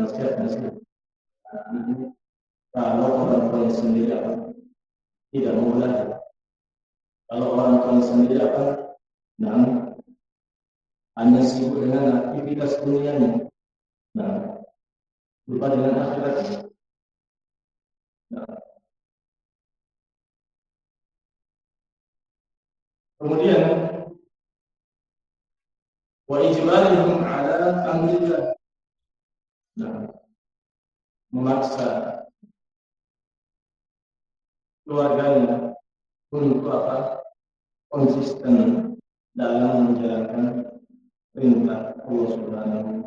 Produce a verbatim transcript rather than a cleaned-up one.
nasihat-nasihat. Kalau orang tuanya sendiri apa tidak mau belajar, kalau orang tuanya sendiri apa, nah hanya sibuk dengan aktivitas dunianya, nah lupa dengan akhiratnya. Nah, kemudian wa ijbalihum ala amrillah. Nah, memaksa keluarganya untuk apa? Konsisten dalam menjalankan perintah Allah Subhanahu